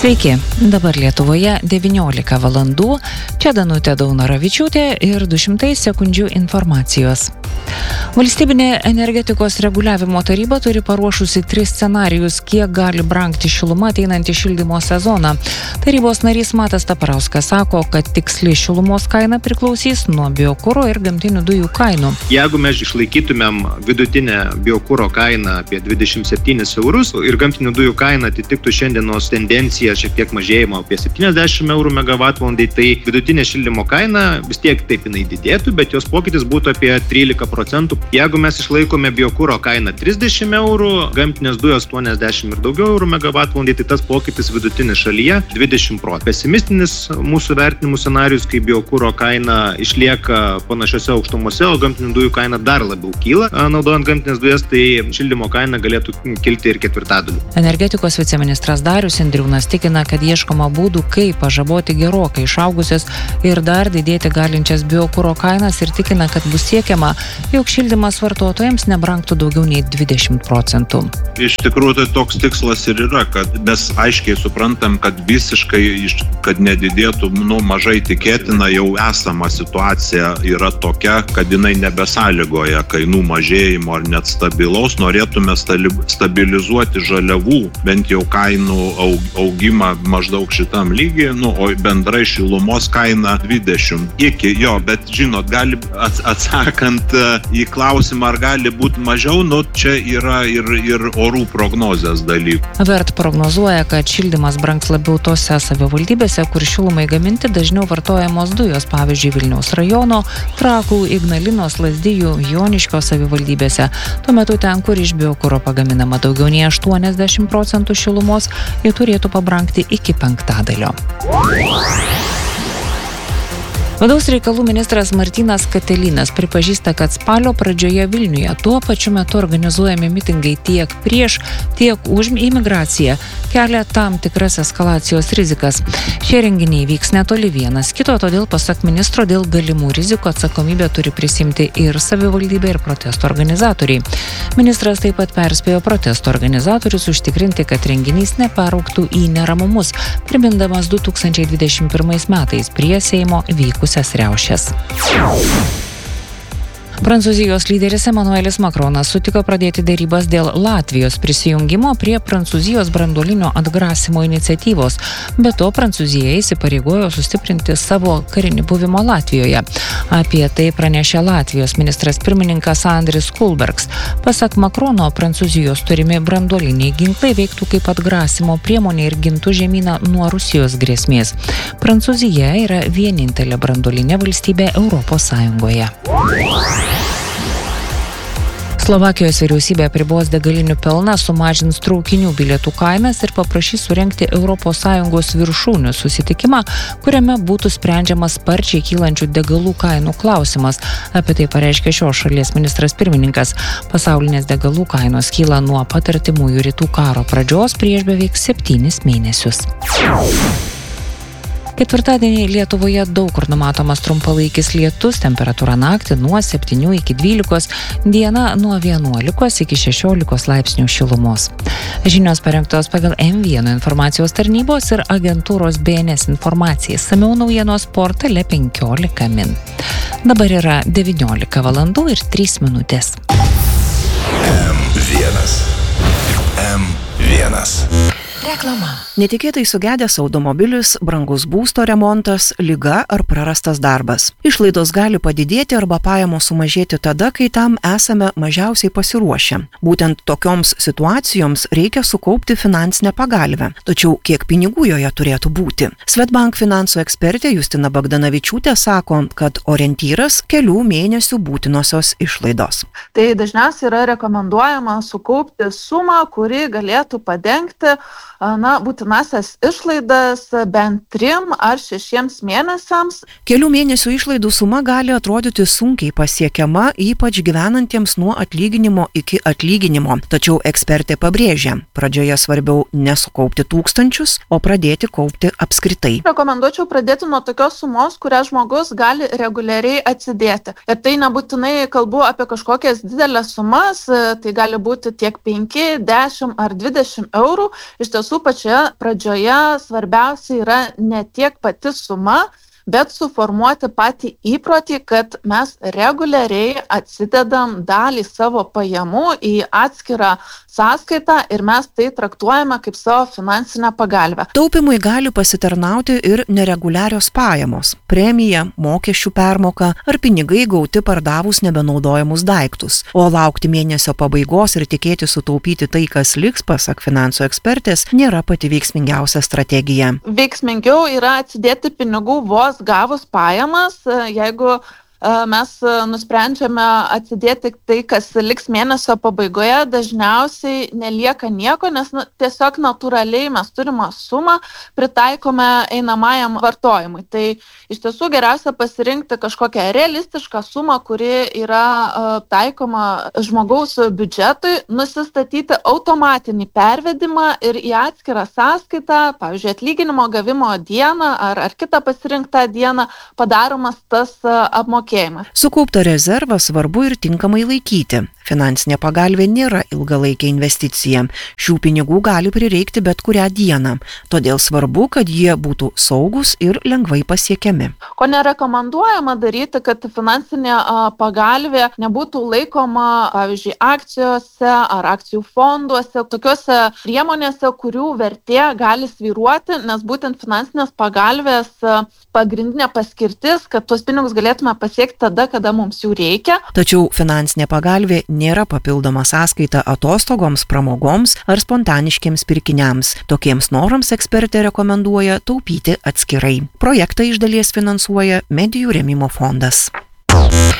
Sveiki, dabar Lietuvoje 19 valandų, čia Danutė Daunoravičiūtė ir 200 sekundžių informacijos. Valstybinė energetikos reguliavimo taryba turi paruošusi 3 scenarijus, kiek gali brangti šiluma ateinantį šildymo sezoną. Tarybos narys Matas Taparauskas sako, kad tiksli šilumos kaina priklausys nuo biokuro ir gamtinių dujų kainų. Jeigu mes išlaikytumėm vidutinę biokuro kainą apie 27 eurus ir gamtinių dujų kaina atitiktų šiandienos tendenciją šiek tiek mažėjimo apie 70 eurų megavatvalandai, tai vidutinė šildymo kaina vis tiek taip jinai didėtų, bet jos pokytis būtų apie 13%. Jeigu mes išlaikome biokuro kainą 30 eurų, gamtinės dujos 80 ir daugiau eurų megavatvalandai, tai tas pokytis vidutinis šalyje 20%. Pesimistinis mūsų vertinimų scenarijus, kai biokuro kaina išlieka panašiose aukštumose, o gamtinių dujų kaina dar labiau kyla, naudojant gamtinės dujas, tai šildymo kaina galėtų kilti ir ketvirtadaliu. Energetikos viceministras Darius Indriūnas tikina, kad ieškoma būdų, kaip pažaboti gerokai išaugusias ir dar didėti galinčias biokuro kainas ir tikina, kad bus siekiama, jog šildymas vartotojams nebrangtų daugiau nei 20%. Iš tikrųjų, tai toks tikslas ir yra, kad mes aiškiai suprantam, kad visiškai, kad nedidėtų, mažai tikėtina, jau esama situacija yra tokia, kad jinai nebesąlygoja kainų mažėjimo ar net stabilaus. Norėtume stabilizuoti žaliavų, bent jau kainų augimą maždaug šitam lygiai, o bendrai šilumos kaina 20. Bet žinot, gali atsakant į klausimą, ar gali būti mažiau, čia yra ir orų prognozės dalykų. Vert prognozuoja, kad šildymas brangs labiau tose savivaldybėse, kur šilumai gaminti dažniau vartojamos dujos, pavyzdžiui, Vilniaus rajono, Trakų, Ignalinos, Lazdijų, Joniškio savivaldybėse. Tuo metu ten, kur iš biokuro pagaminama daugiau nei 80% šilumos, jie turėtų pabrangti iki 5%. Vidaus reikalų ministras Martynas Katilinas pripažįsta, kad spalio pradžioje Vilniuje tuo pačiu metu organizuojami mitingai tiek prieš, tiek už imigraciją kelia tam tikras eskalacijos rizikas. Šie renginiai vyks netoli vienas kito, todėl pasak ministro dėl galimų rizikų atsakomybę turi prisimti ir savivaldybė, ir protesto organizatoriai. Ministras taip pat perspėjo protesto organizatorius užtikrinti, kad renginys neperaugtų į neramumus, primindamas 2021 metais prie Seimo vykusias riaušes. Prancūzijos lyderis Emmanuelis Macronas sutiko pradėti derybas dėl Latvijos prisijungimo prie Prancūzijos branduolinio atgrasymo iniciatyvos. Be to, Prancūzija įsipareigojo sustiprinti savo karinį buvimą Latvijoje. Apie tai pranešė Latvijos ministras pirmininkas Andris Kulbergs. Pasak Macrono, Prancūzijos turimi branduoliniai ginklai veiktų kaip atgrasymo priemonė ir gintų žemyną nuo Rusijos grėsmės. Prancūzija yra vienintelė branduolinė valstybė Europos Sąjungoje. Slovakijos vyriausybė apribos degalinių pelną, sumažins traukinių bilietų kainas ir paprašys surengti ES viršūnių susitikimą, kuriame būtų sprendžiamas sparčiai kylančių degalų kainų klausimas. Apie tai pareiškė šios šalies ministras pirmininkas. Pasaulinės degalų kainos kyla nuo pat artimųjų rytų karo pradžios prieš beveik 7 mėnesius. Ketvirtadienį Lietuvoje daug kur numatomas trumpalaikis lietus, temperatūra naktį nuo 7 iki 12, diena nuo 11 iki 16 laipsnių šilumos. Žinios parengtos pagal M1 informacijos tarnybos ir agentūros BNS informacijai. Samiau naujienos portale 15 min. Dabar yra 19 valandų ir 3 minutės. M1. Reklama. Netikėtai sugedęs automobilis, brangus būsto remontas, liga ar prarastas darbas. Išlaidos gali padidėti arba pajamos sumažėti tada, kai tam esame mažiausiai pasiruošę. Būtent tokioms situacijoms reikia sukaupti finansinę pagalbę. Tačiau kiek pinigų joje turėtų būti? Swedbank finansų ekspertė Justina Bagdanavičiūtė sako, kad orientyras kelių mėnesių būtinosios išlaidos. Tai dažniausiai yra rekomenduojama sukaupti sumą, kuri galėtų padengti būtinasias išlaidas bent 3 ar 6 mėnesiams. Kelių mėnesių išlaidų suma gali atrodyti sunkiai pasiekiama, ypač gyvenantiems nuo atlyginimo iki atlyginimo. Tačiau ekspertė pabrėžia, pradžioje svarbiau nesukaupti tūkstančius, o pradėti kaupti apskritai. Rekomenduočiau pradėti nuo tokios sumos, kurią žmogus gali reguliariai atsidėti. Ir tai nebūtinai kalbu apie kažkokias didelės sumas, tai gali būti tiek 5, 10 ar 20 eurų. Iš tiesų pačioje pradžioje svarbiausia yra ne tiek pati suma, bet suformuoti patį įprotį, kad mes reguliariai atsidedam dalį savo pajamų į atskirą sąskaitą ir mes tai traktuojame kaip savo finansinę pagalbę. Taupimui gali pasitarnauti ir nereguliarios pajamos, premija, mokesčių permoka ar pinigai gauti pardavus nebenaudojamus daiktus. O laukti mėnesio pabaigos ir tikėti sutaupyti tai, kas liks, pasak finansų ekspertės, nėra pati veiksmingiausia strategija. Veiksmingiau yra atsidėti pinigų vos gavus pajamas, jeigu mes nusprendžiame atsidėti tai, kas liks mėnesio pabaigoje, dažniausiai nelieka nieko, nes tiesiog natūraliai mes turimą sumą pritaikome einamajam vartojimui. Tai iš tiesų geriausia pasirinkti kažkokią realistišką sumą, kuri yra taikoma žmogaus biudžetui, nusistatyti automatinį pervedimą ir į atskirą sąskaitą, pavyzdžiui, atlyginimo gavimo dieną ar kitą pasirinktą dieną padaromas tas apmokėjimas. Sukauptą rezervą svarbu ir tinkamai laikyti. Finansinė pagalbė nėra ilgalaikė investicija. Šių pinigų gali prireikti bet kurią dieną. Todėl svarbu, kad jie būtų saugus ir lengvai pasiekiami. Ko nerekomenduojama daryti, kad finansinė pagalbė nebūtų laikoma, pavyzdžiui, akcijose ar akcijų fonduose, tokiuose priemonėse, kurių vertė gali svyruoti, nes būtent finansinės pagalbės pagrindinė paskirtis, kad tuos pinigus galėtume pasiekti tada, kada mums jų reikia. Tačiau finansinė pagalbė nėra papildoma sąskaita atostogoms, pramogoms ar spontaniškiems pirkiniams. Tokiems norams ekspertė rekomenduoja taupyti atskirai. Projektą iš dalies finansuoja Medijų rėmimo fondas.